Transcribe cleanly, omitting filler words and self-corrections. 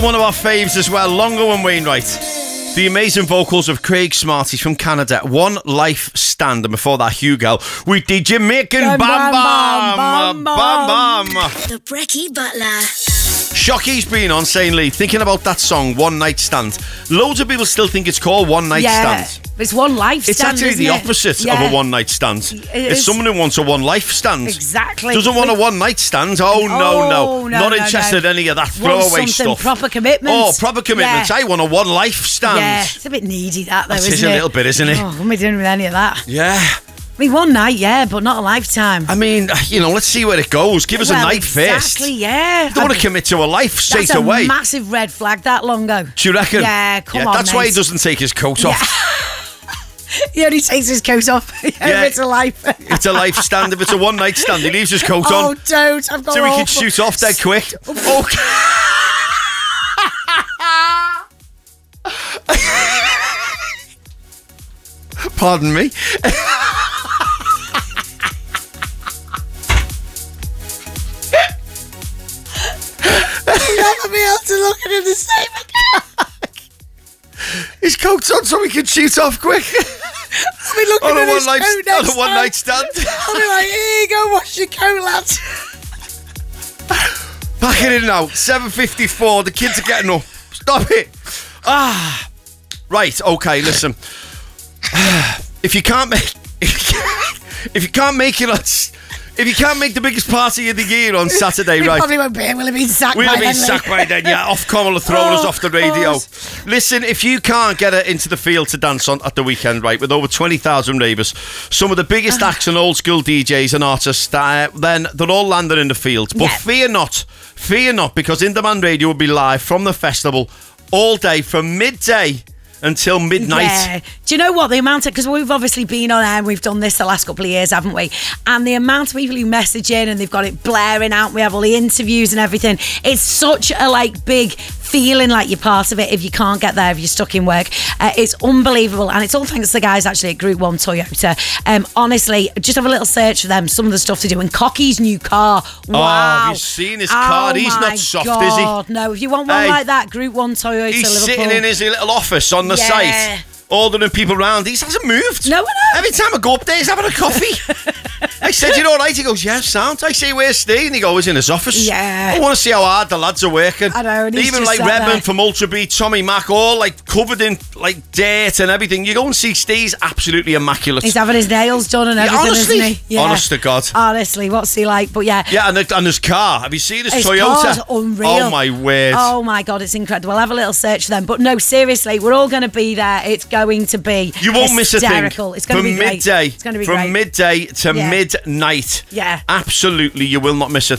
One of our faves as well, Longo and Wainwright. The amazing vocals of Craig Smarties from Canada. One Life Stand. And before that, Hugo with the Jamaican Bam Bam. Bam Bam. The Brekkie Butler. Shocky's been on saying, Lee, thinking about that song, One Night Stand. Loads of people still think it's called One Night Stand. It's One Life Stand. It's actually the opposite of a one night stand. It's someone who wants a one life stand. Exactly. Doesn't want a one night stand. No. Not interested in any of that throwaway stuff. Proper commitments. Oh, proper commitments. I want a one life stand. Yeah, it's a bit needy that though, isn't it? It is a little bit, isn't it? Oh, we're doing with any of that. Yeah. I mean, one night, but not a lifetime. I mean, let's see where it goes. Give us a night first. Exactly, yeah. You don't want to commit to a life straight away. away. That's a massive red flag, that Longo. Do you reckon? Yeah, come on, that's why he doesn't take his coat off. He only takes his coat off if it's a life. It's a life stand. If it's a one night stand, he leaves his coat on. Oh, don't. I've got so he can shoot off dead quick. Okay. Pardon me. You'll never be able to look at him the same again. His coat's on so he can shoot off quick. I'll be looking at his coat next on a one night stand. I'll be like, here you go, wash your coat, lads. Back it in now. 7:54. The kids are getting up. Stop it. Right. Okay. Listen. If you can't make the biggest party of the year on Saturday, we right? Probably won't be. We'll have been sacked by then. We'll have been sacked by then. Yeah. Ofcom will have thrown us off the radio. Listen, if you can't get it into the field to dance on at the weekend, right, with over 20,000 ravers, some of the biggest acts and old school DJs and artists, then they're all landing in the field. But fear not, because In Demand Radio will be live from the festival all day from midday until midnight. Yeah. Do you know what? The amount of, because we've obviously been on air and we've done this the last couple of years, haven't we? And the amount of people who message in and they've got it blaring out, we have all the interviews and everything. It's such a big feeling like you're part of it if you can't get there, if you're stuck in work. It's unbelievable. And it's all thanks to the guys actually at Group 1 Toyota. Honestly, just have a little search for them, some of the stuff they do. And Cocky's new car. Wow. Oh, have you seen his car? He's not soft, is he? No, if you want one like that, Group 1 Toyota He's Liverpool. sitting in his little office on the site, ordering people around. He hasn't moved. No, I know. Every time I go up there, he's having a coffee. I said, you all right? He goes, yeah, sound. I say, where's Steve? And he goes, in his office. Yeah. I want to see how hard the lads are working. I know. And he's even just Redmond from Ultra Beat, Tommy Mac, all covered in dirt and everything. You go and see Steve's absolutely immaculate. He's having his nails done and everything, honestly, isn't he? Yeah. Honest to God. Honestly, what's he like? But yeah. Yeah, and his car. Have you seen his Toyota? Car's unreal. Oh my word. Oh my God, it's incredible. We'll have a little search for them. But no, seriously, we're all going to be there. It's going to be You won't miss a thing. It's going to be great. Midday. It's going to be from great. midday to midnight. Yeah. Absolutely, you will not miss a